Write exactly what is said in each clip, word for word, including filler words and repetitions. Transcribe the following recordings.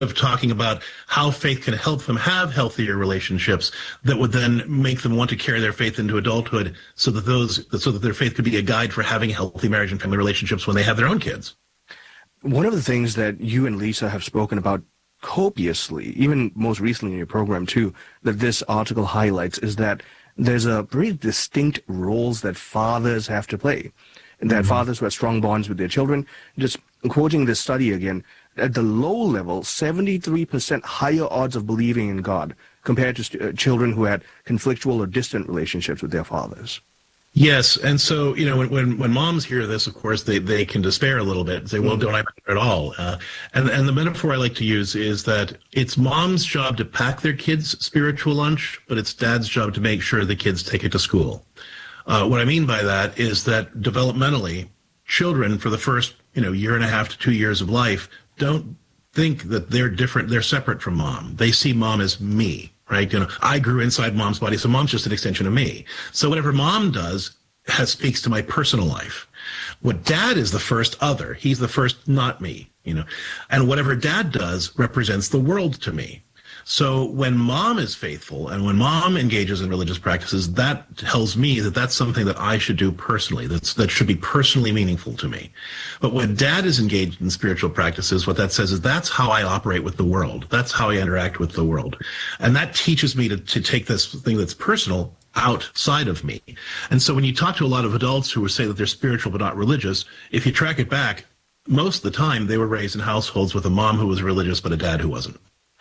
of talking about how faith can help them have healthier relationships that would then make them want to carry their faith into adulthood, so that those, so that their faith could be a guide for having healthy marriage and family relationships when they have their own kids. One of the things that you and Lisa have spoken about copiously, even most recently in your program too, that this article highlights, is that there's a very distinct roles that fathers have to play. And that mm-hmm. fathers who have strong bonds with their children, just quoting this study again, at the low level, seventy-three percent higher odds of believing in God compared to st- uh, children who had conflictual or distant relationships with their fathers. Yes, and so, you know, when, when, when moms hear this, of course, they, they can despair a little bit and say, well, don't I matter at all? Uh, and, and the metaphor I like to use is that it's mom's job to pack their kids' spiritual lunch, but it's dad's job to make sure the kids take it to school. Uh, what I mean by that is that developmentally, children for the first, you know, year and a half to two years of life don't think that they're different, they're separate from mom. They see mom as me. Right? You know, I grew inside mom's body, so mom's just an extension of me. So whatever mom does has, speaks to my personal life. What dad is the first other. He's the first not me, you know. And whatever dad does represents the world to me. So when mom is faithful and when mom engages in religious practices, that tells me that that's something that I should do personally. That's, that should be personally meaningful to me. But when dad is engaged in spiritual practices, what that says is that's how I operate with the world. That's how I interact with the world. And that teaches me to, to take this thing that's personal outside of me. And so when you talk to a lot of adults who say that they're spiritual but not religious, if you track it back, most of the time they were raised in households with a mom who was religious but a dad who wasn't.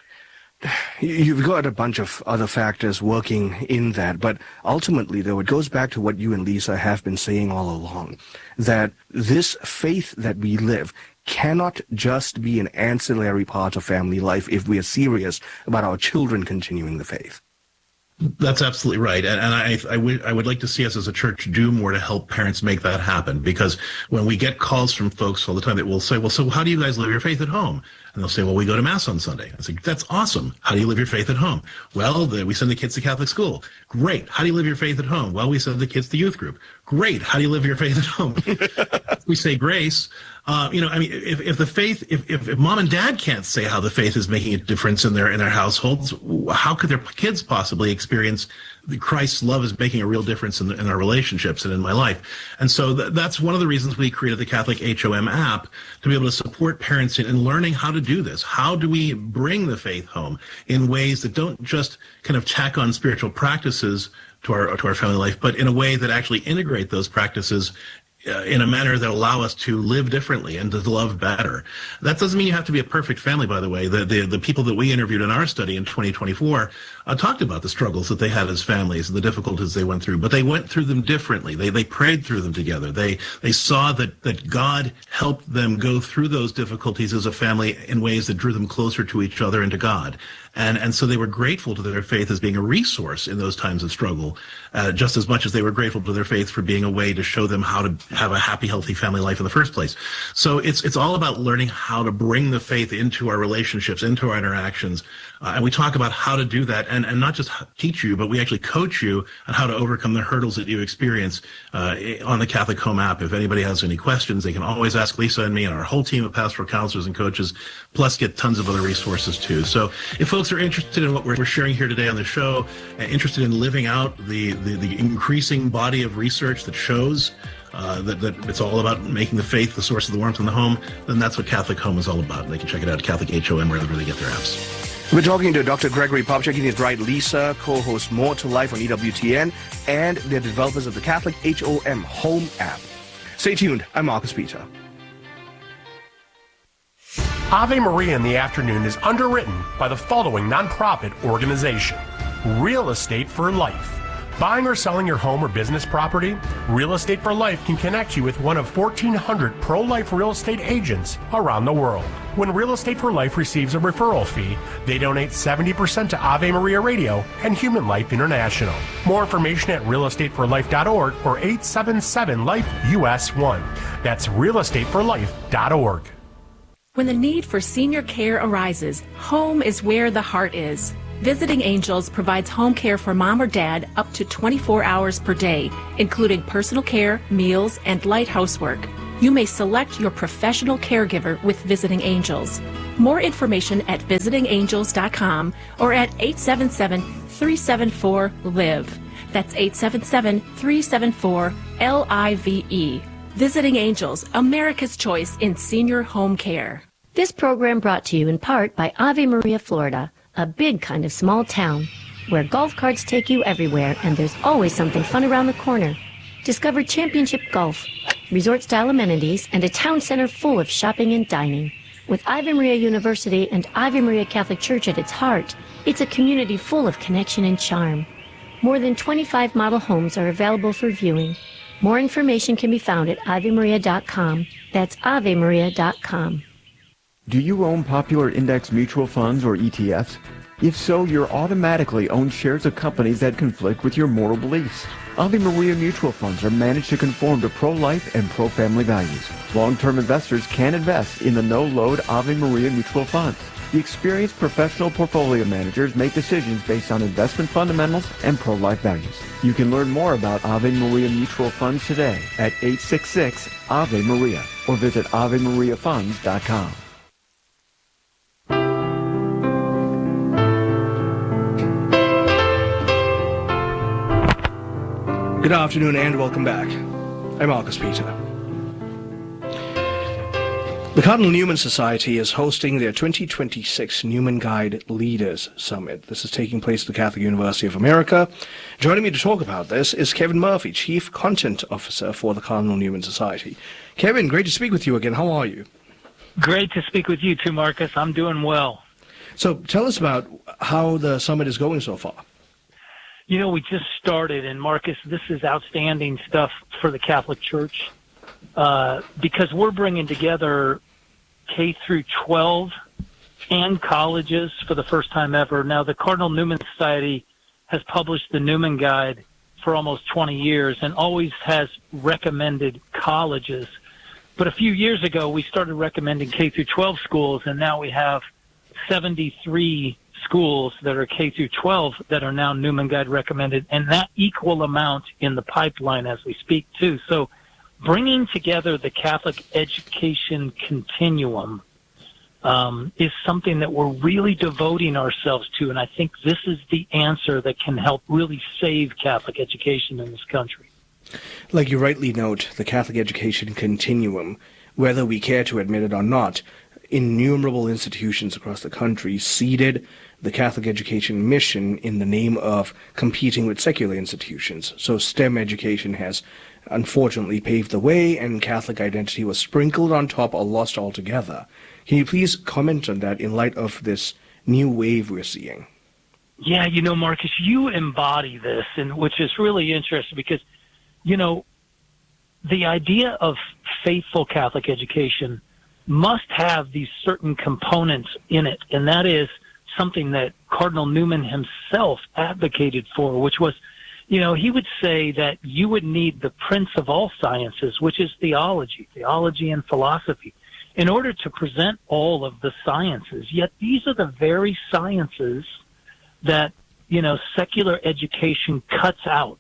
You've got a bunch of other factors working in that, but ultimately, though, it goes back to what you and Lisa have been saying all along, that this faith that we live cannot just be an ancillary part of family life if we are serious about our children continuing the faith. That's absolutely right. And, and I, I, w- I would like to see us as a church do more to help parents make that happen. Because when we get calls from folks all the time that will say, well, so how do you guys live your faith at home? And they'll say, well, we go to Mass on Sunday. I say, that's awesome. How do you live your faith at home? Well, the, we send the kids to Catholic school. Great. How do you live your faith at home? Well, we send the kids to youth group. Great. How do you live your faith at home? We say grace. Uh, you know, I mean, if, if the faith, if, if, if mom and dad can't say how the faith is making a difference in their in their households, how could their kids possibly experience the Christ's love is making a real difference in, the, in our relationships and in my life? And so th- that's one of the reasons we created the Catholic H O M app, to be able to support parents in, in learning how to do this. How do we bring the faith home in ways that don't just kind of tack on spiritual practices to our to our family life, but in a way that actually integrate those practices Uh, in a manner that allow us to live differently and to love better. That doesn't mean you have to be a perfect family, by the way. The the, the people that we interviewed in our study in twenty twenty-four uh, talked about the struggles that they had as families and the difficulties they went through, but they went through them differently. They they prayed through them together. They they saw that, that God helped them go through those difficulties as a family in ways that drew them closer to each other and to God. And and so they were grateful to their faith as being a resource in those times of struggle, uh, just as much as they were grateful to their faith for being a way to show them how to have a happy, healthy family life in the first place. So it's it's all about learning how to bring the faith into our relationships, into our interactions. Uh, and we talk about how to do that, and, and not just teach you, but we actually coach you on how to overcome the hurdles that you experience uh, on the Catholic Home app. If anybody has any questions, they can always ask Lisa and me and our whole team of pastoral counselors and coaches, plus get tons of other resources too. So if folks are interested in what we're, we're sharing here today on the show, uh, interested in living out the, the, the increasing body of research that shows Uh, that, that it's all about making the faith the source of the warmth in the home, then that's what Catholic Home is all about. And they can check it out at Catholic H O M, wherever they get their apps. We're talking to Doctor Gregory Popcak and his bride Lisa, co-host More to Life on E W T N, and they're developers of the Catholic H O M Home app. Stay tuned. I'm Marcus Peter. Ave Maria in the Afternoon is underwritten by the following nonprofit organization: Real Estate for Life. Buying or selling your home or business property? Real Estate for Life can connect you with one of fourteen hundred pro-life real estate agents around the world. When Real Estate for Life receives a referral fee, they donate seventy percent to Ave Maria Radio and Human Life International. More information at real estate for life dot org or eight seven seven life U S one. That's real estate for life dot org. When the need for senior care arises, home is where the heart is. Visiting Angels provides home care for mom or dad up to twenty-four hours per day, including personal care, meals, and light housework. You may select your professional caregiver with Visiting Angels. More information at visiting angels dot com or at eight seven seven, three seven four, L I V E. That's eight seven seven, three seven four, L I V E. Visiting Angels, America's choice in senior home care. This program brought to you in part by Ave Maria, Florida, a big kind of small town where golf carts take you everywhere and there's always something fun around the corner. Discover championship golf, resort-style amenities, and a town center full of shopping and dining. With Ave Maria University and Ave Maria Catholic Church at its heart, it's a community full of connection and charm. More than twenty-five model homes are available for viewing. More information can be found at ave maria dot com. That's ave maria dot com. Do you own popular index mutual funds or E T Fs? If so, you're automatically own shares of companies that conflict with your moral beliefs. Ave Maria mutual funds are managed to conform to pro-life and pro-family values. Long-term investors can invest in the no-load Ave Maria mutual funds. The experienced professional portfolio managers make decisions based on investment fundamentals and pro-life values. You can learn more about Ave Maria mutual funds today at eight six six, A V E Maria or visit ave maria funds dot com. Good afternoon and welcome back. I'm Marcus Peter. The Cardinal Newman Society is hosting their twenty twenty-six Newman Guide Leaders Summit. This is taking place at the Catholic University of America. Joining me to talk about this is Kevin Murphy, Chief Content Officer for the Cardinal Newman Society. Kevin, great to speak with you again. How are you? Great to speak with you too, Marcus. I'm doing well. So tell us about how the summit is going so far. You know, we just started, and Marcus, this is outstanding stuff for the Catholic Church uh, because we're bringing together K through twelve and colleges for the first time ever. Now, the Cardinal Newman Society has published the Newman Guide for almost twenty years and always has recommended colleges. But a few years ago, we started recommending K through twelve schools, and now we have seventy-three schools that are K through twelve that are now Newman Guide recommended, and that equal amount in the pipeline as we speak too. So bringing together the Catholic education continuum um, is something that we're really devoting ourselves to, and I think this is the answer that can help really save Catholic education in this country. Like you rightly note, the Catholic education continuum, whether we care to admit it or not, innumerable institutions across the country seeded the Catholic education mission in the name of competing with secular institutions. So STEM education has unfortunately paved the way, and Catholic identity was sprinkled on top or lost altogether. Can you please comment on that in light of this new wave we're seeing? Yeah, you know, Marcus, you embody this, and which is really interesting because, you know, the idea of faithful Catholic education must have these certain components in it, and that is something that Cardinal Newman himself advocated for, which was, you know, he would say that you would need the prince of all sciences, which is theology, theology and philosophy, in order to present all of the sciences. Yet these are the very sciences that, you know, secular education cuts out.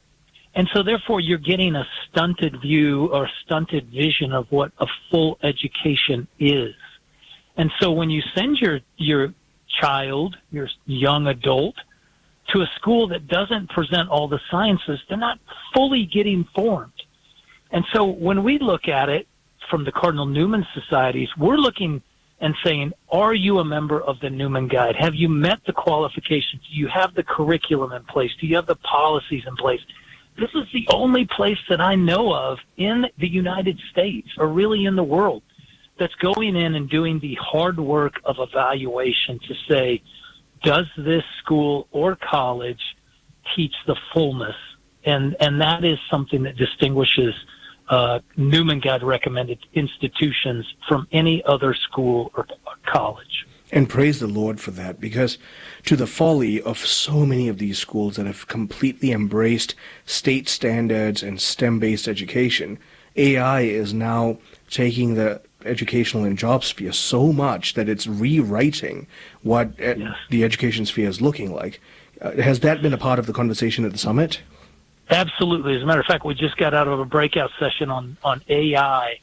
And so therefore you're getting a stunted view or stunted vision of what a full education is. And so when you send your, your child, your young adult, to a school that doesn't present all the sciences, they're not fully getting formed. And so when we look at it from the Cardinal Newman Societies, we're looking and saying, are you a member of the Newman Guide? Have you met the qualifications? Do you have the curriculum in place? Do you have the policies in place? This is the only place that I know of in the United States, or really in the world, that's going in and doing the hard work of evaluation to say, does this school or college teach the fullness? And and that is something that distinguishes uh, Newman Guide recommended institutions from any other school or college. And praise the Lord for that, because to the folly of so many of these schools that have completely embraced state standards and STEM-based education, A I is now taking the educational and job sphere so much that it's rewriting what yes. the education sphere is looking like. Uh, has that been a part of the conversation at the summit? Absolutely. As a matter of fact, we just got out of a breakout session on, on A I,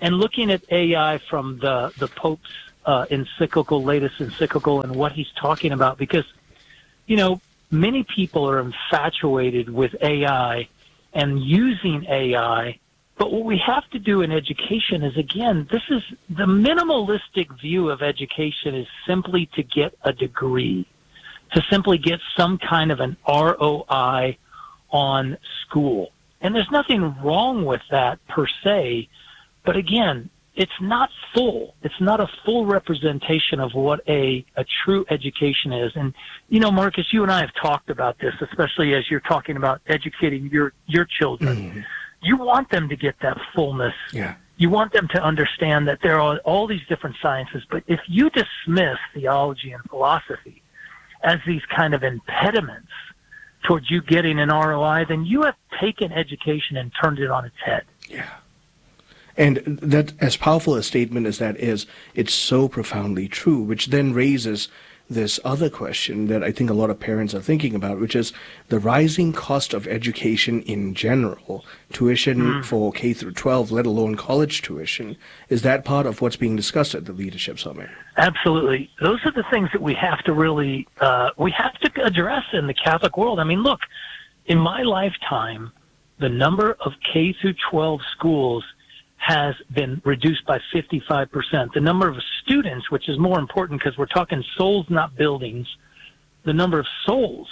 and looking at A I from the, the Pope's uh, encyclical, latest encyclical, and what he's talking about, because, you know, many people are infatuated with A I and using A I, but what we have to do in education is, again, this is the minimalistic view of education is simply to get a degree, to simply get some kind of an R O I on school. And there's nothing wrong with that per se, but again, it's not full. It's not a full representation of what a, a true education is. And, you know, Marcus, you and I have talked about this, especially as you're talking about educating your, your children. Mm-hmm. You want them to get that fullness. Yeah. You want them to understand that there are all these different sciences. But if you dismiss theology and philosophy as these kind of impediments towards you getting an R O I, then you have taken education and turned it on its head. Yeah. And that, as powerful a statement as that is, it's so profoundly true, which then raises this other question that I think a lot of parents are thinking about, which is the rising cost of education in general, tuition mm. for K through twelve, let alone college tuition. Is that part of what's being discussed at the Leadership Summit? Absolutely. Those are the things that we have to really, uh, we have to address in the Catholic world. I mean, look, in my lifetime, the number of K through twelve schools has been reduced by fifty-five percent. The number of students, which is more important because we're talking souls, not buildings, the number of souls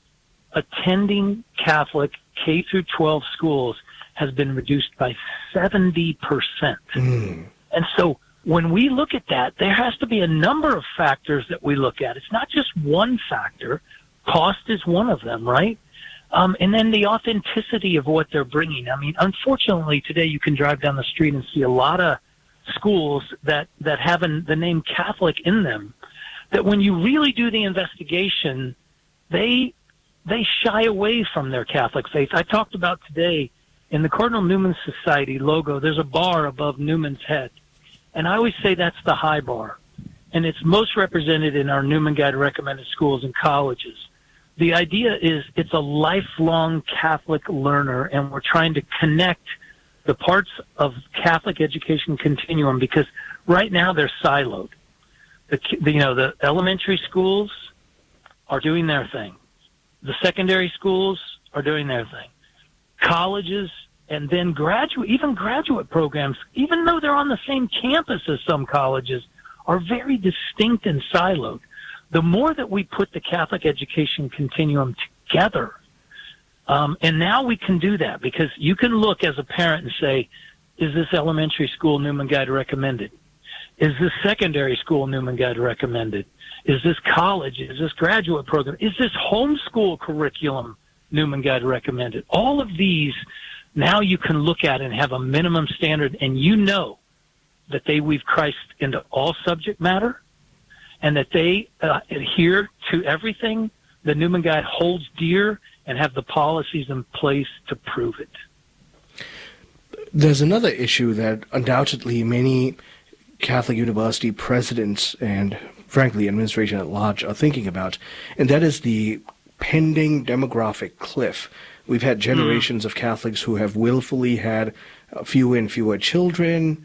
attending Catholic K through twelve schools has been reduced by seventy percent. Mm. And so when we look at that, there has to be a number of factors that we look at. It's not just one factor. Cost is one of them, right? Um, and then the authenticity of what they're bringing. I mean, unfortunately, today you can drive down the street and see a lot of schools that, that have an, the name Catholic in them, that when you really do the investigation, they they shy away from their Catholic faith. I talked about today in the Cardinal Newman Society logo, there's a bar above Newman's head. And I always say that's the high bar. And it's most represented in our Newman Guide recommended schools and colleges. The idea is it's a lifelong Catholic learner, and we're trying to connect the parts of Catholic education continuum because right now they're siloed. The, the, you know, the elementary schools are doing their thing. The secondary schools are doing their thing. Colleges and then graduate, even graduate programs, even though they're on the same campus as some colleges, are very distinct and siloed. The more that we put the Catholic education continuum together, um, and now we can do that because you can look as a parent and say, is this elementary school Newman Guide recommended? Is this secondary school Newman Guide recommended? Is this college? Is this graduate program? Is this homeschool curriculum Newman Guide recommended? All of these, now you can look at and have a minimum standard, and you know that they weave Christ into all subject matter, and that they uh, adhere to everything the Newman Guide holds dear and have the policies in place to prove it. There's another issue that undoubtedly many Catholic university presidents and, frankly, administration at large are thinking about, and that is the pending demographic cliff. We've had generations mm. of Catholics who have willfully had fewer and fewer children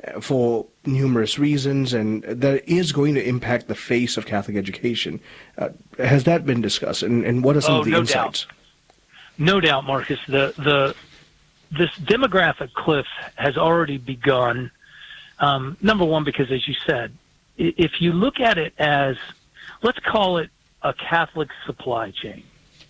for numerous reasons, and that is going to impact the face of Catholic education. Uh, has that been discussed, and, and what are some oh, of the no insights? Doubt. No doubt, Marcus. The the this demographic cliff has already begun. Um, number one, because as you said, if you look at it as, let's call it a Catholic supply chain,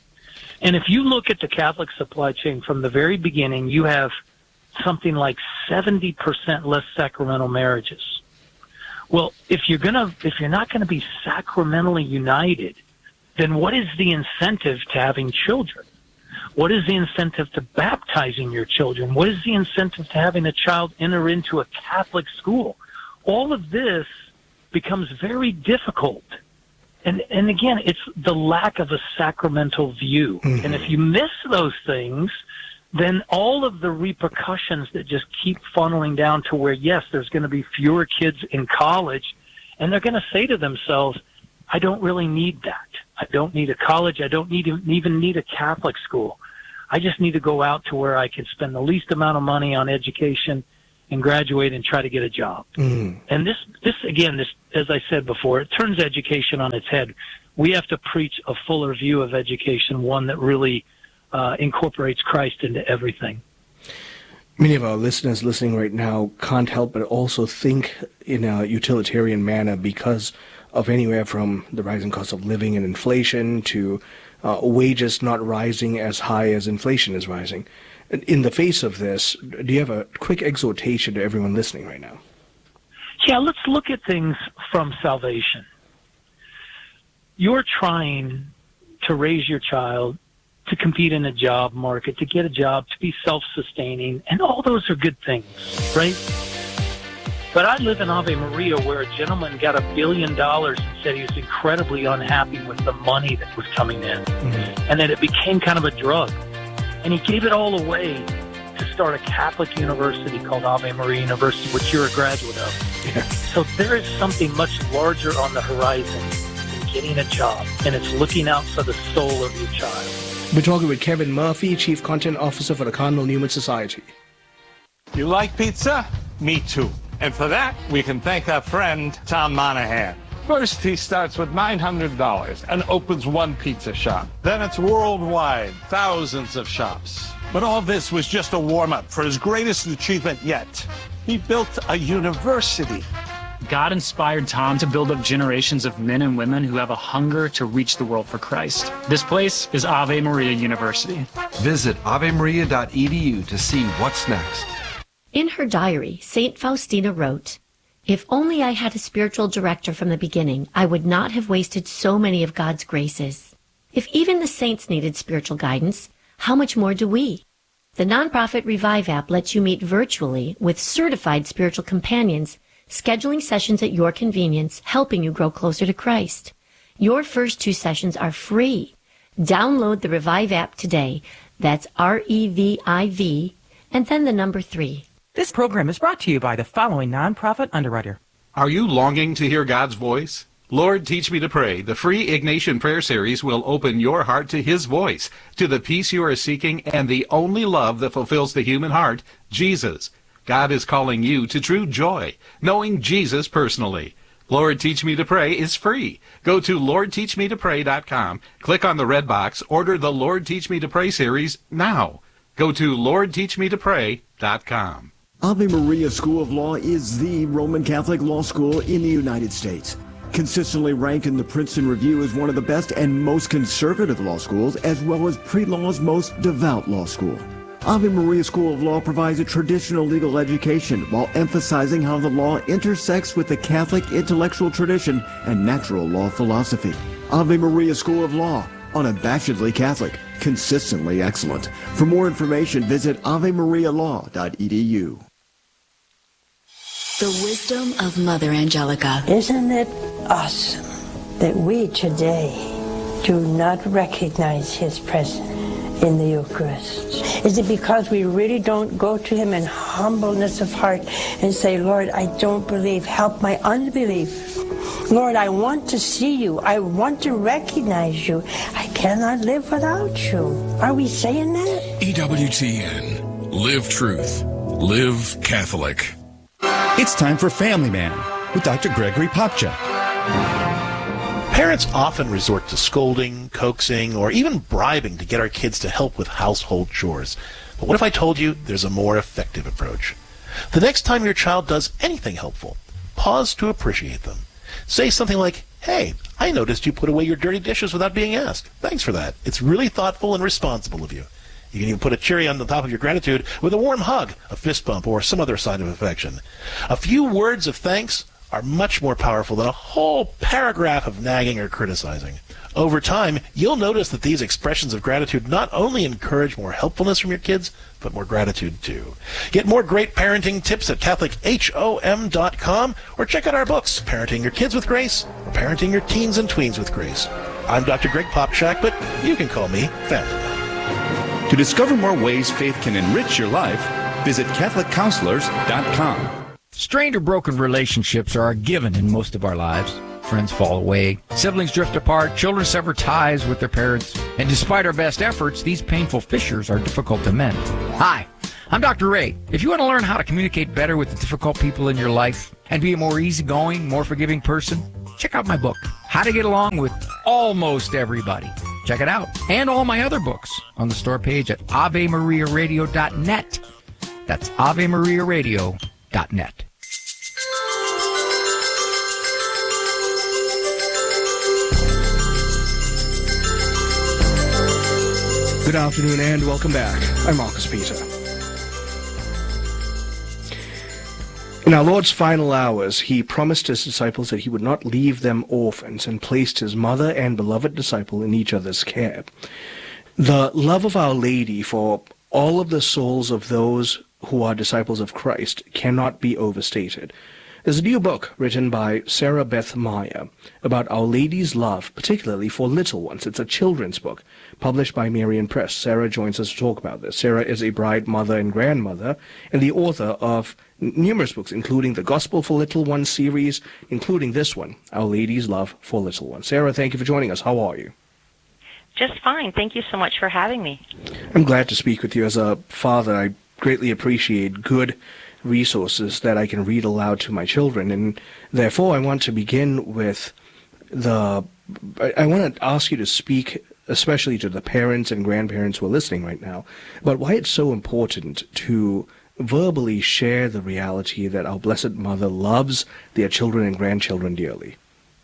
and if you look at the Catholic supply chain from the very beginning, you have something like seventy percent less sacramental marriages. Well, if you're gonna, if you're not gonna be sacramentally united, then what is the incentive to having children? What is the incentive to baptizing your children? What is the incentive to having a child enter into a Catholic school? All of this becomes very difficult. And and again, it's the lack of a sacramental view. Mm-hmm. And if you miss those things, then all of the repercussions that just keep funneling down to where, yes, there's going to be fewer kids in college, and they're going to say to themselves, I don't really need that. I don't need a college. I don't need even need a Catholic school. I just need to go out to where I can spend the least amount of money on education and graduate and try to get a job. Mm. And this, this again, this, as I said before, it turns education on its head. We have to preach a fuller view of education, one that really uh, incorporates Christ into everything. Many of our listeners listening right now can't help but also think in a utilitarian manner because of anywhere from the rising cost of living and inflation to uh, wages not rising as high as inflation is rising. In the face of this, do you have a quick exhortation to everyone listening right now? Yeah, let's look at things from salvation. You're trying to raise your child, to compete in a job market, to get a job, to be self-sustaining, and all those are good things, right? But I live in Ave Maria where a gentleman got a billion dollars and said he was incredibly unhappy with the money that was coming in, mm-hmm. and that it became kind of a drug. And he gave it all away to start a Catholic university called Ave Maria University, which you're a graduate of. Yeah. So there is something much larger on the horizon than getting a job, and it's looking out for the soul of your child. We're talking with Kevin Murphy, Chief Content Officer for the Cardinal Newman Society. You like pizza? Me too. And for that, we can thank our friend, Tom Monahan. First, he starts with nine hundred dollars and opens one pizza shop. Then it's worldwide, thousands of shops. But all this was just a warm-up for his greatest achievement yet. He built a university. God inspired Tom to build up generations of men and women who have a hunger to reach the world for Christ. This place is Ave Maria University. Visit ave maria dot e d u to see what's next. In her diary, Saint Faustina wrote, "If only I had a spiritual director from the beginning, I would not have wasted so many of God's graces. If even the saints needed spiritual guidance, how much more do we?" The nonprofit Revive app lets you meet virtually with certified spiritual companions, scheduling sessions at your convenience, helping you grow closer to Christ. Your first two sessions are free. Download the Revive app today. That's R E V I V, and then the number three. This program is brought to you by the following nonprofit underwriter. Are you longing to hear God's voice? Lord, Teach Me to Pray, the free Ignatian prayer series will open your heart to His voice, to the peace you are seeking, and the only love that fulfills the human heart, Jesus. God is calling you to true joy, knowing Jesus personally. Lord, Teach Me to Pray is free. Go to lord teach me to pray dot com, click on the red box, order the Lord Teach Me to Pray series now. Go to lord teach me to pray dot com. Ave Maria School of Law is the Roman Catholic law school in the United States. Consistently ranked in the Princeton Review as one of the best and most conservative law schools, as well as pre-law's most devout law school. Ave Maria School of Law provides a traditional legal education while emphasizing how the law intersects with the Catholic intellectual tradition and natural law philosophy. Ave Maria School of Law, unabashedly Catholic, consistently excellent. For more information, visit ave maria law dot e d u. The wisdom of Mother Angelica. Isn't it awesome that we today do not recognize His presence in the Eucharist? Is it because we really don't go to Him in humbleness of heart and say, Lord, I don't believe, help my unbelief. Lord, I want to see you. I want to recognize you. I cannot live without you. Are we saying that? E W T N. Live truth. Live Catholic. It's time for Family Man with Doctor Gregory Popcak. Parents often resort to scolding, coaxing, or even bribing to get our kids to help with household chores. But what if I told you there's a more effective approach? The next time your child does anything helpful, pause to appreciate them. Say something like, "Hey, I noticed you put away your dirty dishes without being asked. Thanks for that. It's really thoughtful and responsible of you." You can even put a cherry on the top of your gratitude with a warm hug, a fist bump, or some other sign of affection. A few words of thanks are much more powerful than a whole paragraph of nagging or criticizing. Over time, you'll notice that these expressions of gratitude not only encourage more helpfulness from your kids, but more gratitude too. Get more great parenting tips at Catholic H O M dot com or check out our books, Parenting Your Kids with Grace or Parenting Your Teens and Tweens with Grace. I'm Doctor Greg Popcak, but you can call me Family. To discover more ways faith can enrich your life, visit Catholic Counselors dot com. Strained or broken relationships are a given in most of our lives. Friends fall away, siblings drift apart, children sever ties with their parents, and despite our best efforts, these painful fissures are difficult to mend. Hi, I'm Doctor Ray. If you want to learn how to communicate better with the difficult people in your life and be a more easygoing, more forgiving person, check out my book, How to Get Along with Almost Everybody. Check it out. And all my other books on the store page at ave maria radio dot net. That's ave maria radio dot net. Good afternoon and welcome back. I'm Marcus Peter. In our Lord's final hours, he promised his disciples that he would not leave them orphans and placed his mother and beloved disciple in each other's care. The love of Our Lady for all of the souls of those who are disciples of Christ cannot be overstated. There's a new book written by Sarah Beth Meyer about Our Lady's love, particularly for little ones. It's a children's book published by Marian Press. Sarah joins us to talk about this. Sarah is a bride, mother, and grandmother, and the author of numerous books, including the Gospel for Little Ones series, including this one, Our Lady's Love for Little Ones. Sarah, thank you for joining us. How are you? Just fine. Thank you so much for having me. I'm glad to speak with you. As a father, I greatly appreciate good resources that I can read aloud to my children, and therefore I want to begin with the I, I want to ask you to speak especially to the parents and grandparents who are listening right now about why it's so important to verbally share the reality that our Blessed Mother loves their children and grandchildren dearly.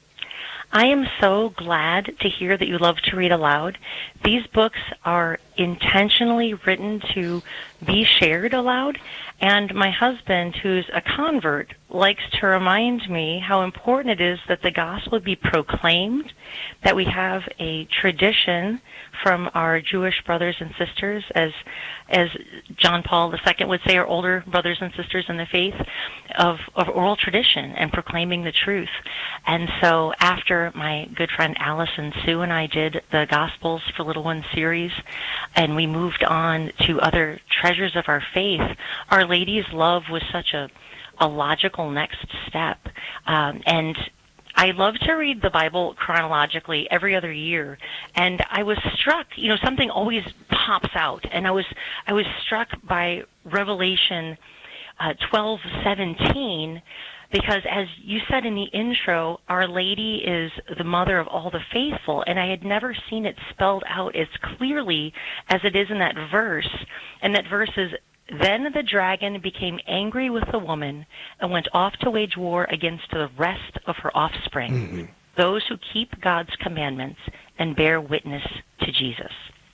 I am so glad to hear that you love to read aloud. These books are intentionally written to be shared aloud, and my husband, who's a convert, likes to remind me how important it is that the gospel be proclaimed, that we have a tradition from our Jewish brothers and sisters, as as John Paul the Second would say, our older brothers and sisters in the faith, of, of oral tradition and proclaiming the truth. And so after my good friend Allison Sue and I did the Gospels for Little Ones series, and we moved on to other treasures of our faith, Our Lady's love was such a, a logical next step. Um, and I love to read the Bible chronologically every other year, and I was struck, you know, something always pops out, and I was I was struck by Revelation uh, twelve seventeen, because as you said in the intro, Our Lady is the mother of all the faithful, and I had never seen it spelled out as clearly as it is in that verse, and that verse is, "Then the dragon became angry with the woman and went off to wage war against the rest of her offspring, mm-hmm. those who keep God's commandments and bear witness to Jesus."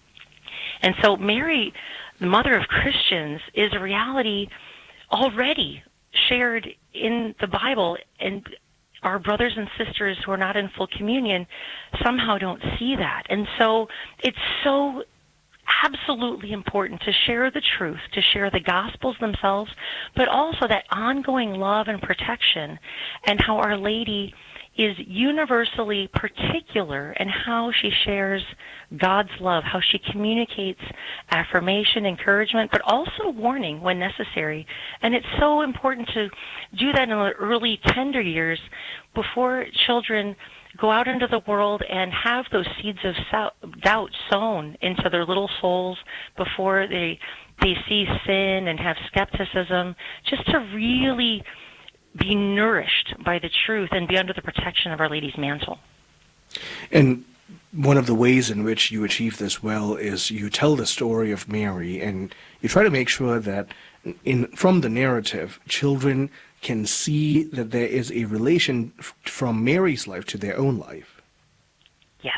And so Mary, the mother of Christians, is a reality already shared in the Bible, and our brothers and sisters who are not in full communion somehow don't see that. And so it's so absolutely important to share the truth, to share the Gospels themselves, but also that ongoing love and protection, and how Our Lady is universally particular in how she shares God's love, how she communicates affirmation, encouragement, but also warning when necessary. And it's so important to do that in the early tender years before children go out into the world and have those seeds of doubt sown into their little souls before they they see sin and have skepticism, just to really be nourished by the truth and be under the protection of Our Lady's mantle. And one of the ways in which you achieve this well is you tell the story of Mary, and you try to make sure that in from the narrative, children can see that there is a relation f- from Mary's life to their own life. Yes.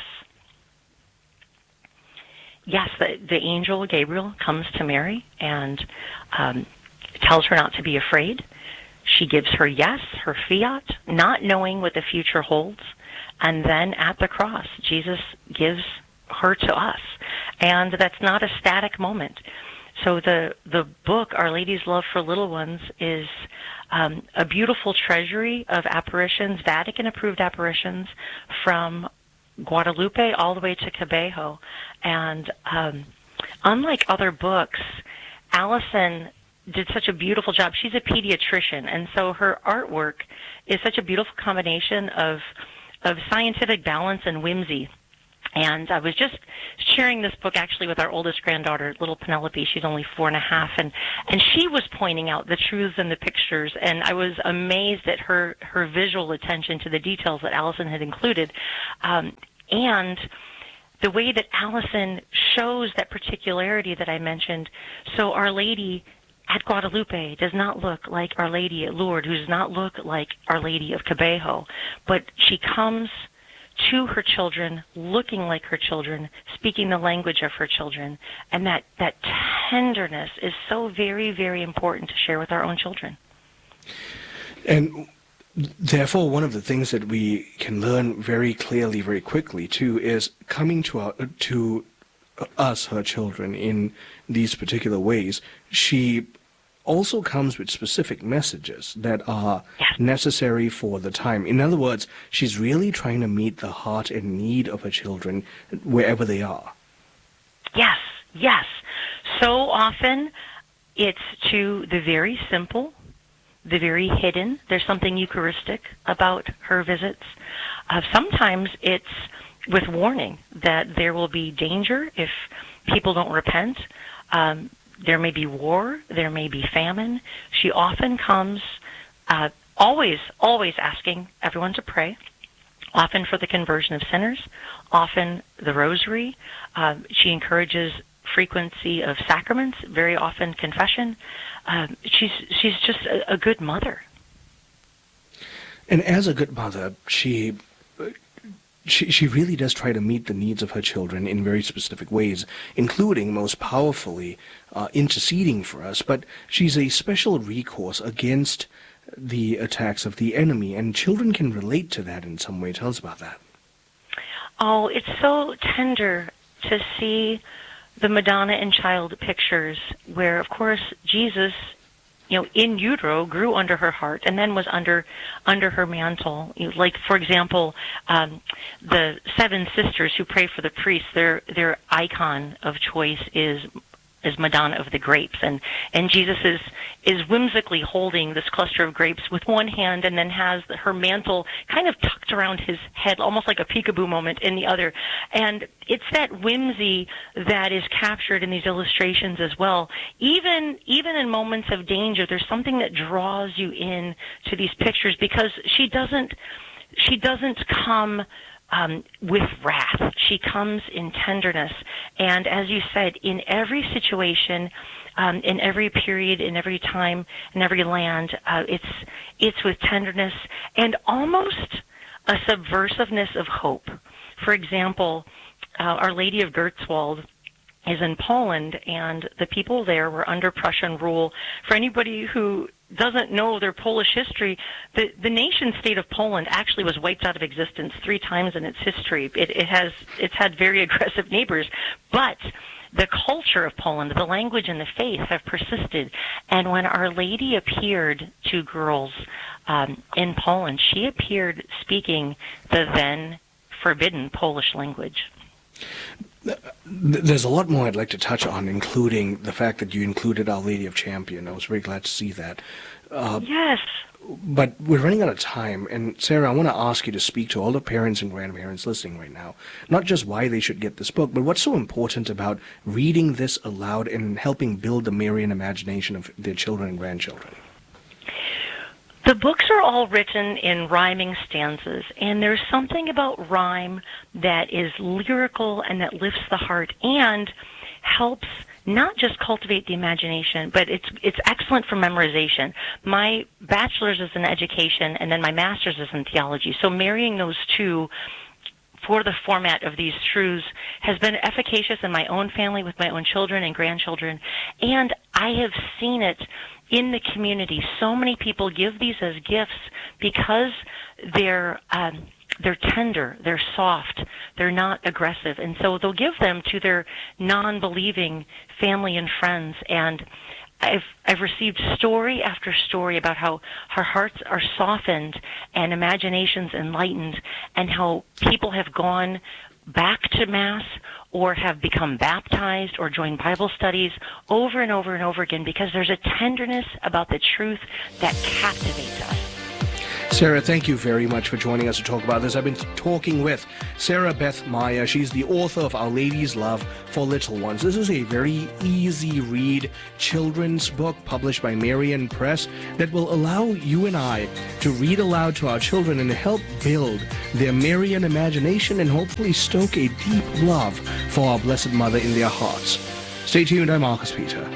Yes, the, the angel Gabriel comes to Mary and um, tells her not to be afraid. She gives her yes, her fiat, not knowing what the future holds. And then at the cross, Jesus gives her to us. And that's not a static moment. So the, the book, Our Lady's Love for Little Ones, is um, a beautiful treasury of apparitions, Vatican-approved apparitions, from Guadalupe all the way to Cabejo. And um, unlike other books, Allison did such a beautiful job. She's a pediatrician, and so her artwork is such a beautiful combination of of scientific balance and whimsy. And I was just sharing this book actually with our oldest granddaughter, little Penelope. She's only four and a half, and and she was pointing out the truths in the pictures, and I was amazed at her her visual attention to the details that Allison had included, um, and the way that Allison shows that particularity that I mentioned. So Our Lady at Guadalupe does not look like Our Lady at Lourdes, who does not look like Our Lady of Cabejo, but she comes to her children, looking like her children, speaking the language of her children. And that, that tenderness is so very, very important to share with our own children. And therefore, one of the things that we can learn very clearly, very quickly, too, is coming to our, to us, her children, in these particular ways. She also comes with specific messages that are necessary for the time. In other words, she's really trying to meet the heart and need of her children wherever they are. Yes, yes. So often it's to the very simple, the very hidden. There's something Eucharistic about her visits. Uh, sometimes it's with warning that there will be danger if people don't repent. Um, There may be war, there may be famine. She often comes, uh, always, always asking everyone to pray, often for the conversion of sinners, often the rosary. Uh, she encourages frequency of sacraments, very often confession. Uh, she's, she's just a, a good mother. And as a good mother, she... She, she really does try to meet the needs of her children in very specific ways, including, most powerfully, uh, interceding for us. But she's a special recourse against the attacks of the enemy, and children can relate to that in some way. Tell us about that. Oh, it's so tender to see the Madonna and Child pictures where, of course, Jesus, you know, in utero, grew under her heart and then was under under her mantle. You know, like, for example, um, the seven sisters who pray for the priests, their their icon of choice is is Madonna of the grapes, and and Jesus is is whimsically holding this cluster of grapes with one hand, and then has her mantle kind of tucked around his head, almost like a peekaboo moment, in the other. And it's that whimsy that is captured in these illustrations as well. Even even in moments of danger, there's something that draws you in to these pictures, because she doesn't she doesn't come Um, with wrath. She comes in tenderness. And as you said, in every situation, um, in every period, in every time, in every land, uh, it's it's with tenderness and almost a subversiveness of hope. For example, uh, Our Lady of Gertzwald is in Poland, and the people there were under Prussian rule. For anybody who doesn't know their Polish history, the, the nation-state of Poland actually was wiped out of existence three times in its history. It, it has, it's had very aggressive neighbors, but the culture of Poland, the language and the faith have persisted. And when Our Lady appeared to girls um, in Poland, she appeared speaking the then forbidden Polish language. There's a lot more I'd like to touch on, including the fact that you included Our Lady of Champion. I was very glad to see that. Uh, yes. But we're running out of time, and Sarah, I want to ask you to speak to all the parents and grandparents listening right now, not just why they should get this book, but what's so important about reading this aloud and helping build the Marian imagination of their children and grandchildren. The books are all written in rhyming stanzas, and there's something about rhyme that is lyrical and that lifts the heart and helps not just cultivate the imagination, but it's it's excellent for memorization. My bachelor's is in education, and then my master's is in theology. So marrying those two for the format of these truths has been efficacious in my own family with my own children and grandchildren, and I have seen it in the community. So many people give these as gifts because they're um, they're tender, they're soft, they're not aggressive, and so they'll give them to their non-believing family and friends. And I've I've received story after story about how her hearts are softened and imaginations enlightened, and how people have gone back to Mass or have become baptized or joined Bible studies over and over and over again because there's a tenderness about the truth that captivates us. Sarah, thank you very much for joining us to talk about this. I've been talking with Sarah Beth Meyer. She's the author of Our Lady's Love for Little Ones. This is a very easy read children's book published by Marian Press that will allow you and I to read aloud to our children and help build their Marian imagination and hopefully stoke a deep love for our Blessed Mother in their hearts. Stay tuned. I'm Marcus Peter.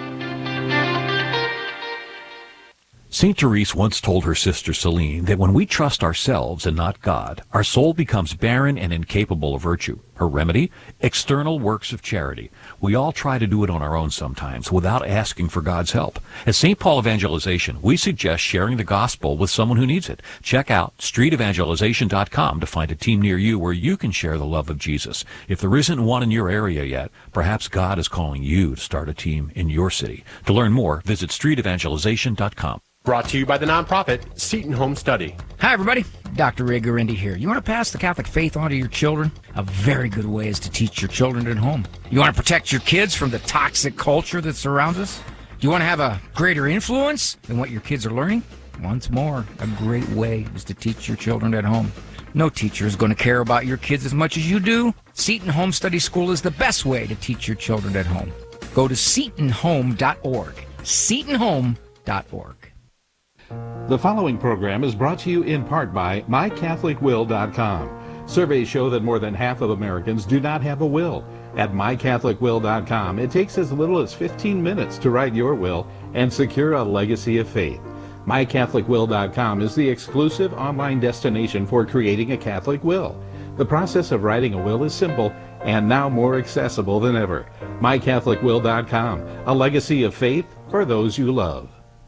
Saint Therese once told her sister Celine that when we trust ourselves and not God, our soul becomes barren and incapable of virtue. Her remedy? External works of charity. We all try to do it on our own sometimes without asking for God's help. At Saint Paul Evangelization, we suggest sharing the gospel with someone who needs it. Check out street evangelization dot com to find a team near you where you can share the love of Jesus. If there isn't one in your area yet, perhaps God is calling you to start a team in your city. To learn more, visit street evangelization dot com. Brought to you by the nonprofit Seton Home Study. Hi, everybody. Doctor Ray Guarendi here. You want to pass the Catholic faith on to your children? A very good way is to teach your children at home. You want to protect your kids from the toxic culture that surrounds us? Do you want to have a greater influence than what your kids are learning? Once more, a great way is to teach your children at home. No teacher is going to care about your kids as much as you do. Seton Home Study School is the best way to teach your children at home. Go to seton home dot org. seton home dot org. The following program is brought to you in part by my catholic will dot com. Surveys show that more than half of Americans do not have a will. At my catholic will dot com, it takes as little as fifteen minutes to write your will and secure a legacy of faith. my catholic will dot com is the exclusive online destination for creating a Catholic will. The process of writing a will is simple and now more accessible than ever. my catholic will dot com, a legacy of faith for those you love.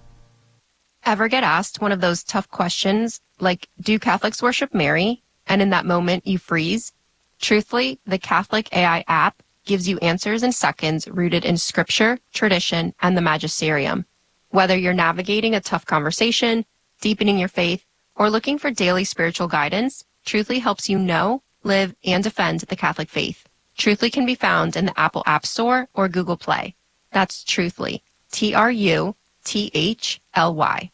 Ever get asked one of those tough questions like, do Catholics worship Mary? And in that moment you freeze? Truthfully, the Catholic A I app gives you answers in seconds rooted in scripture, tradition, and the magisterium. Whether you're navigating a tough conversation, deepening your faith, or looking for daily spiritual guidance, Truthfully helps you know, live, and defend the Catholic faith. Truthfully can be found in the Apple App Store or Google Play. That's Truthfully. T R U T H L Y.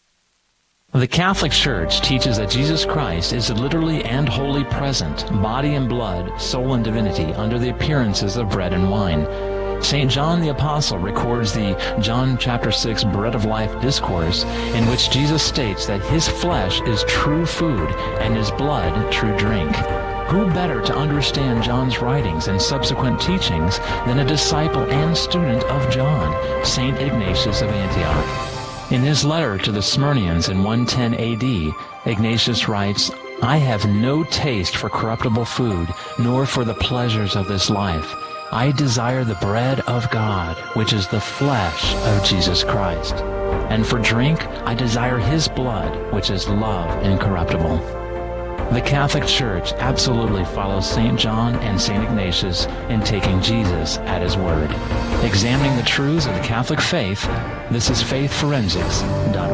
The Catholic Church teaches that Jesus Christ is literally and wholly present, body and blood, soul and divinity, under the appearances of bread and wine. Saint John the Apostle records the John chapter six Bread of Life discourse, in which Jesus states that his flesh is true food and his blood true drink. Who better to understand John's writings and subsequent teachings than a disciple and student of John, Saint Ignatius of Antioch? In his letter to the Smyrnians in one ten A D, Ignatius writes, I have no taste for corruptible food, nor for the pleasures of this life. I desire the bread of God, which is the flesh of Jesus Christ. And for drink, I desire his blood, which is love incorruptible. The Catholic Church absolutely follows Saint John and Saint Ignatius in taking Jesus at his word. Examining the truths of the Catholic faith, this is faith forensics dot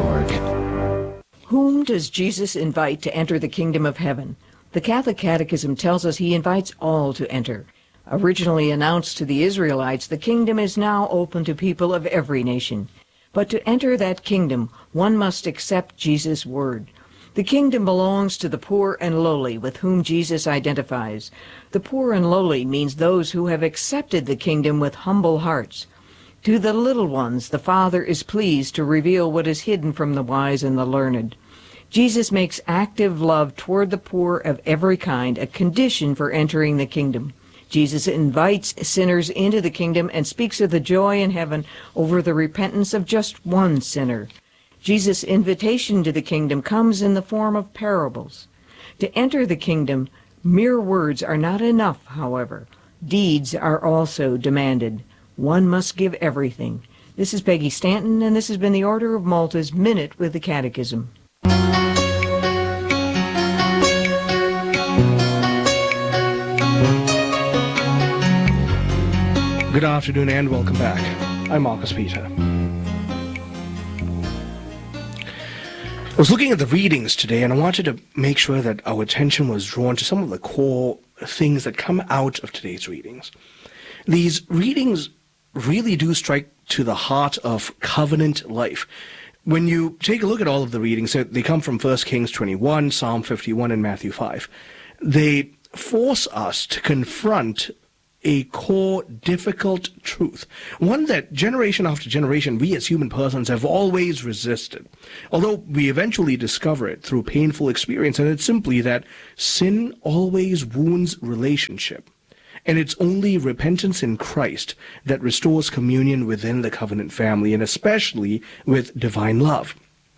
org. Whom does Jesus invite to enter the kingdom of heaven? The Catholic Catechism tells us he invites all to enter. Originally announced to the Israelites, the kingdom is now open to people of every nation. But to enter that kingdom, one must accept Jesus' word. The kingdom belongs to the poor and lowly, with whom Jesus identifies. The poor and lowly means those who have accepted the kingdom with humble hearts. To the little ones, the Father is pleased to reveal what is hidden from the wise and the learned. Jesus makes active love toward the poor of every kind a condition for entering the kingdom. Jesus invites sinners into the kingdom and speaks of the joy in heaven over the repentance of just one sinner. Jesus' invitation to the kingdom comes in the form of parables. To enter the kingdom, mere words are not enough, however. Deeds are also demanded. One must give everything. This is Peggy Stanton, and this has been the Order of Malta's Minute with the Catechism. Good afternoon and welcome back. I'm Marcus Peter. I was looking at the readings today and I wanted to make sure that our attention was drawn to some of the core things that come out of today's readings. These readings really do strike to the heart of covenant life. when you take a look at all of the readings, they come from First Kings twenty-one, Psalm fifty-one, and Matthew five. They force us to confront a core, difficult truth, one that generation after generation we as human persons have always resisted, although we eventually discover it through painful experience, and it's simply that sin always wounds relationship, and it's only repentance in Christ that restores communion within the covenant family, and especially with divine love.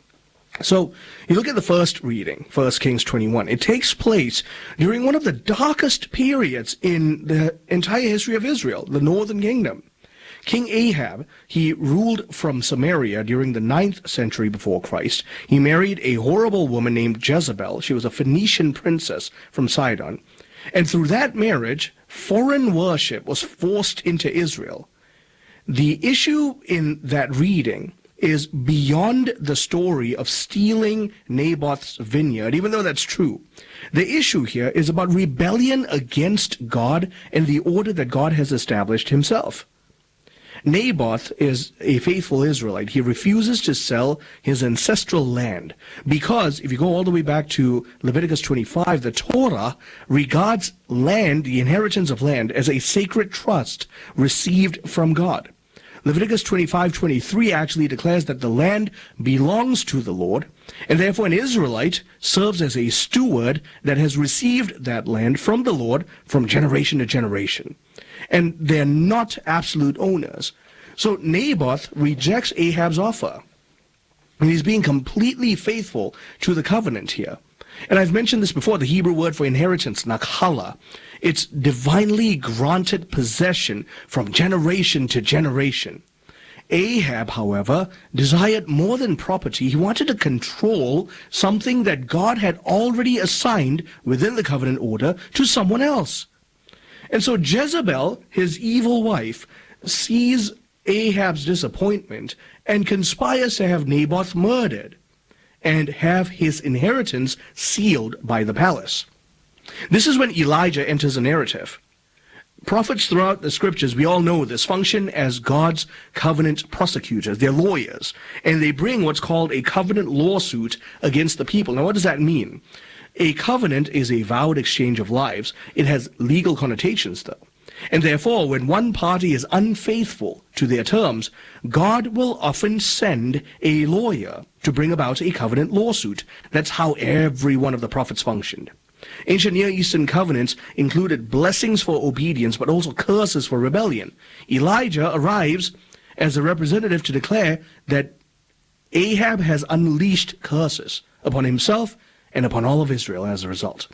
So, you look at the first reading, First Kings twenty-one. It takes place during one of the darkest periods in the entire history of Israel, the northern kingdom. King Ahab, he ruled from Samaria during the ninth century before Christ. He married a horrible woman named Jezebel. She was a Phoenician princess from Sidon. And through that marriage, foreign worship was forced into Israel. The issue in that reading is beyond the story of stealing Naboth's vineyard, even though that's true. The issue here is about rebellion against God and the order that God has established himself. Naboth is a faithful Israelite. He refuses to sell his ancestral land because, if you go all the way back to Leviticus twenty-five, the Torah regards land, the inheritance of land, as a sacred trust received from God. Leviticus twenty-five twenty-three actually declares that the land belongs to the Lord, and therefore an Israelite serves as a steward that has received that land from the Lord from generation to generation. And they're not absolute owners. So Naboth rejects Ahab's offer, and he's being completely faithful to the covenant here. And I've mentioned this before, the Hebrew word for inheritance, nakhala. It's divinely granted possession from generation to generation. Ahab, however, desired more than property. He wanted to control something that God had already assigned within the covenant order to someone else. And so Jezebel, his evil wife, sees Ahab's disappointment and conspires to have Naboth murdered and have his inheritance sealed by the palace. This is when Elijah enters the narrative. Prophets throughout the scriptures, we all know this, function as God's covenant prosecutors. They're lawyers, and they bring what's called a covenant lawsuit against the people. Now, what does that mean? A covenant is a vowed exchange of lives. It has legal connotations, though. And therefore, when one party is unfaithful to their terms, God will often send a lawyer to bring about a covenant lawsuit. That's how every one of the prophets functioned. Ancient Near Eastern covenants included blessings for obedience, but also curses for rebellion. Elijah arrives as a representative to declare that Ahab has unleashed curses upon himself and upon all of Israel as a result.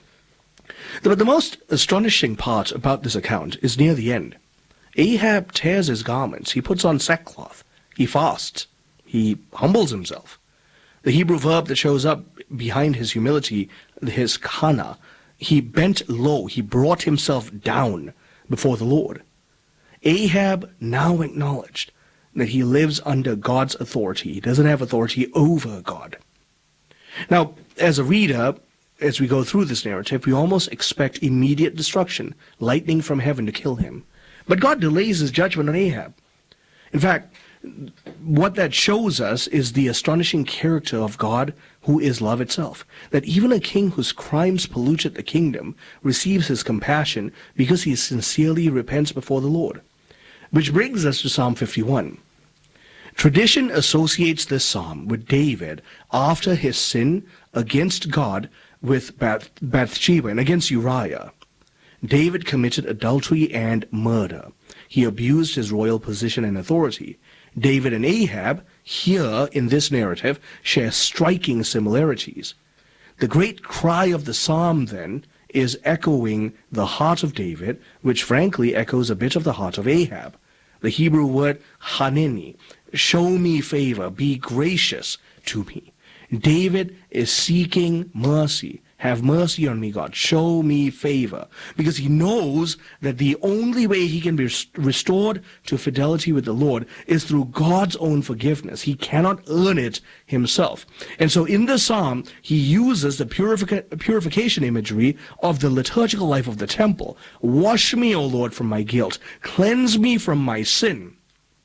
But the most astonishing part about this account is near the end. Ahab tears his garments. He puts on sackcloth. He fasts. He humbles himself. The Hebrew verb that shows up behind his humility, his kana, he bent low. He brought himself down before the Lord. Ahab now acknowledged that he lives under God's authority. He doesn't have authority over God. Now, as a reader, as we go through this narrative, we almost expect immediate destruction, lightning from heaven to kill him. But God delays his judgment on Ahab. In fact, what that shows us is the astonishing character of God, who is love itself. That even a king whose crimes polluted the kingdom receives his compassion because he sincerely repents before the Lord. Which brings us to Psalm fifty-one. Tradition associates this psalm with David after his sin against God with Bath- Bathsheba and against Uriah. David committed adultery and murder. He abused his royal position and authority. David and Ahab, here in this narrative, share striking similarities. The great cry of the psalm, then, is echoing the heart of David, which frankly echoes a bit of the heart of Ahab. The Hebrew word haneni, show me favor, be gracious to me. David is seeking mercy. Have mercy on me, God. Show me favor. Because he knows that the only way he can be restored to fidelity with the Lord is through God's own forgiveness. He cannot earn it himself. And so in the psalm, he uses the purific- purification imagery of the liturgical life of the temple. Wash me, O Lord, from my guilt. Cleanse me from my sin.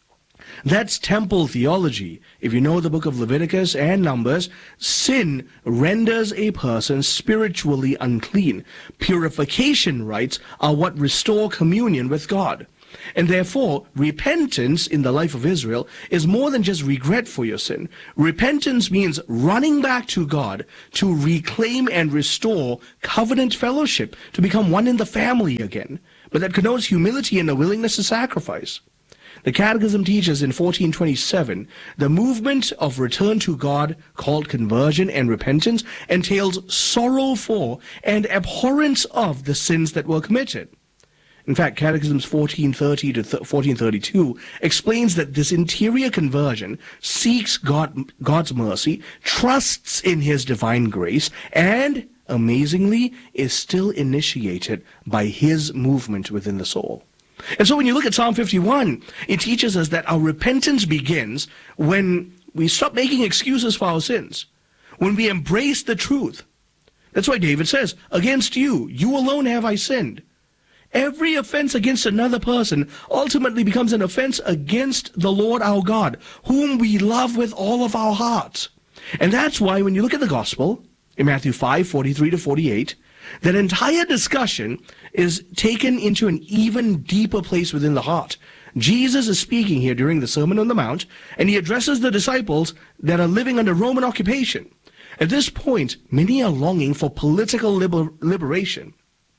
That's temple theology. If you know the book of Leviticus and Numbers, sin renders a person spiritually unclean. Purification rites are what restore communion with God. And therefore, repentance in the life of Israel is more than just regret for your sin. Repentance means running back to God to reclaim and restore covenant fellowship, to become one in the family again. But that connotes humility and a willingness to sacrifice. The Catechism teaches in fourteen twenty-seven, the movement of return to God, called conversion and repentance, entails sorrow for and abhorrence of the sins that were committed. In fact, Catechisms fourteen thirty to fourteen thirty-two explains that this interior conversion seeks God, God's mercy, trusts in his divine grace, and, amazingly, is still initiated by his movement within the soul. And so when you look at Psalm fifty-one, it teaches us that our repentance begins when we stop making excuses for our sins, when we embrace the truth. That's why David says, against you, you alone have I sinned. Every offense against another person ultimately becomes an offense against the Lord our God, whom we love with all of our hearts. And that's why when you look at the gospel, in Matthew five, forty-three to forty-eight, that entire discussion is taken into an even deeper place within the heart. Jesus is speaking here during the Sermon on the Mount, and he addresses the disciples that are living under Roman occupation. At this point, many are longing for political liber- liberation.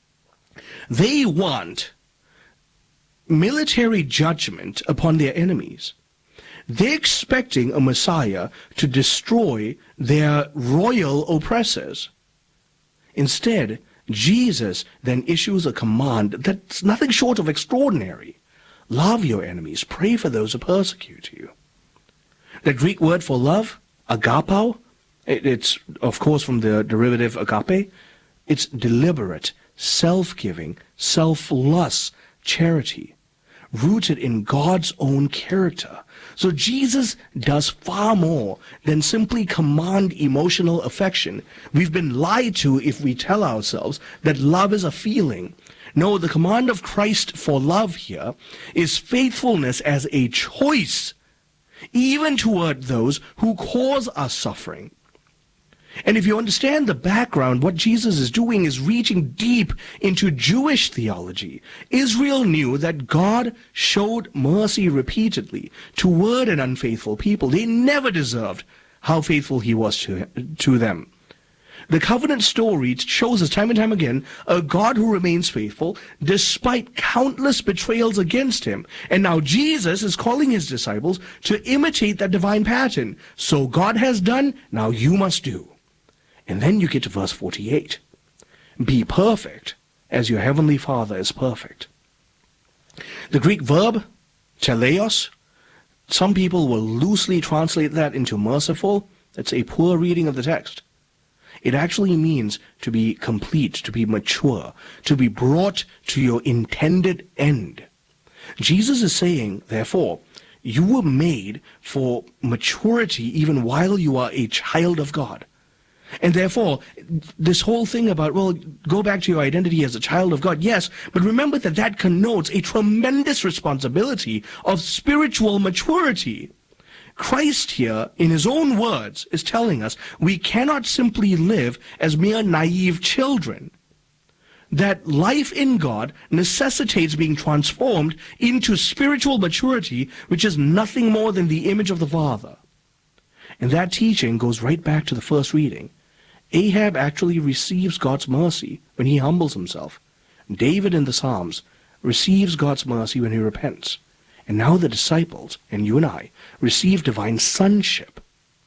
They want military judgment upon their enemies. They're expecting a Messiah to destroy their royal oppressors. Instead, Jesus then issues a command that's nothing short of extraordinary. Love your enemies. Pray for those who persecute you. The Greek word for love, agapao, it's, of course, from the derivative agape. It's deliberate, self-giving, selfless charity, rooted in God's own character. So Jesus does far more than simply command emotional affection. We've been lied to if we tell ourselves that love is a feeling. No, the command of Christ for love here is faithfulness as a choice, even toward those who cause us suffering. And if you understand the background, what Jesus is doing is reaching deep into Jewish theology. Israel knew that God showed mercy repeatedly toward an unfaithful people. They never deserved how faithful he was to, to them. The covenant story shows us time and time again a God who remains faithful despite countless betrayals against him. And now Jesus is calling his disciples to imitate that divine pattern. So God has done, now you must do. And then you get to verse forty-eight. Be perfect as your heavenly Father is perfect. The Greek verb, teleos, some people will loosely translate that into merciful. That's a poor reading of the text. It actually means to be complete, to be mature, to be brought to your intended end. Jesus is saying, therefore, you were made for maturity even while you are a child of God. And therefore, this whole thing about, well, go back to your identity as a child of God, yes, but remember that that connotes a tremendous responsibility of spiritual maturity. Christ here, in his own words, is telling us we cannot simply live as mere naive children. That life in God necessitates being transformed into spiritual maturity, which is nothing more than the image of the Father. And that teaching goes right back to the first reading. Ahab actually receives God's mercy when he humbles himself. David in the Psalms receives God's mercy when he repents. And now the disciples, and you and I, receive divine sonship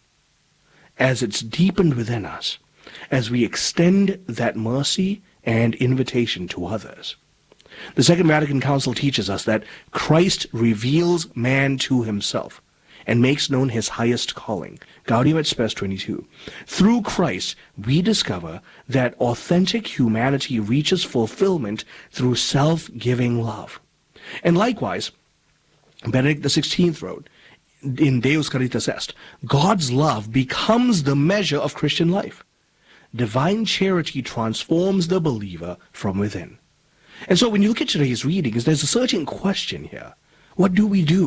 as it's deepened within us, as we extend that mercy and invitation to others. The Second Vatican Council teaches us that Christ reveals man to himself and makes known his highest calling. Gaudium et Spes twenty-two. Through Christ, we discover that authentic humanity reaches fulfillment through self-giving love. And likewise, Benedict the sixteenth wrote, in Deus Caritas Est, God's love becomes the measure of Christian life. Divine charity transforms the believer from within. And so when you look at today's readings, there's a certain question here. What do we do?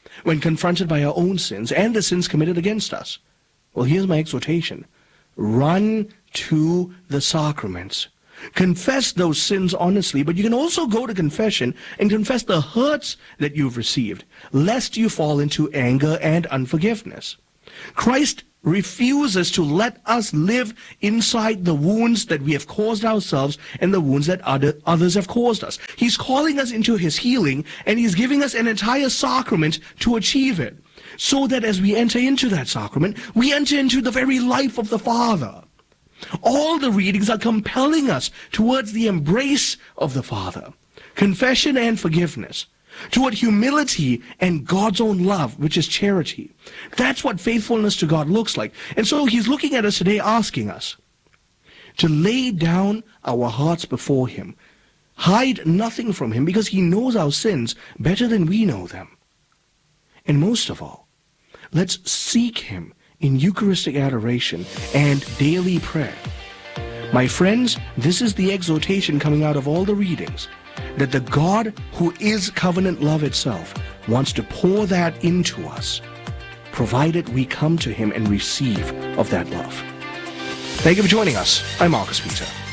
when confronted by our own sins and the sins committed against us? Well, here's my exhortation. Run to the sacraments. Confess those sins honestly, but you can also go to confession and confess the hurts that you've received, lest you fall into anger and unforgiveness. Christ refuses to let us live inside the wounds that we have caused ourselves and the wounds that other, others have caused us. He's calling us into his healing, and he's giving us an entire sacrament to achieve it, so that as we enter into that sacrament, we enter into the very life of the Father. All the readings are compelling us towards the embrace of the Father, confession and forgiveness, toward humility and God's own love, which is charity. That's what faithfulness to God looks like. And so he's looking at us today, asking us to lay down our hearts before him, hide nothing from him, because he knows our sins better than we know them. And most of all, let's seek him in Eucharistic adoration and daily prayer. My friends, this is the exhortation coming out of all the readings, that the God who is covenant love itself wants to pour that into us, provided we come to him and receive of that love. Thank you for joining us. I'm Marcus Peter.